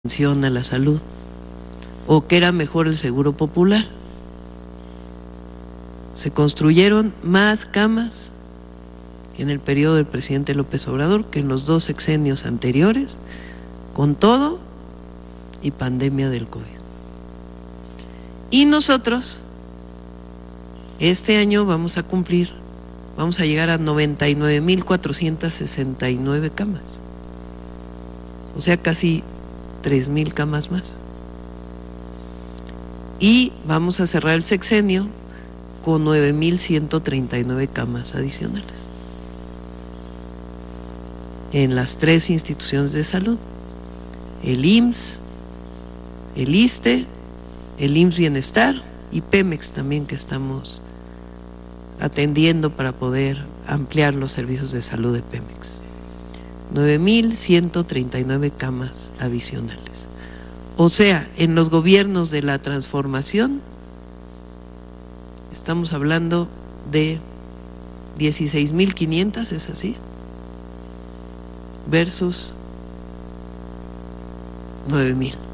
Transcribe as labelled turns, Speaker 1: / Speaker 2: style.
Speaker 1: atención a la salud, o que era mejor el seguro popular. Se construyeron más camas en el periodo del presidente López Obrador que en los 2 sexenios anteriores, con todo y pandemia del COVID. Y nosotros, este año vamos a llegar a 99,469 camas, o sea, casi 3,000 camas más. Y vamos a cerrar el sexenio con 9,139 camas adicionales en las 3 instituciones de salud: el IMSS, el ISSSTE, el IMSS Bienestar y Pemex también, que estamos atendiendo para poder ampliar los servicios de salud de Pemex. 9,139 camas adicionales. O sea, en los gobiernos de la transformación estamos hablando de 16,500, ¿es así? Versus 9,000.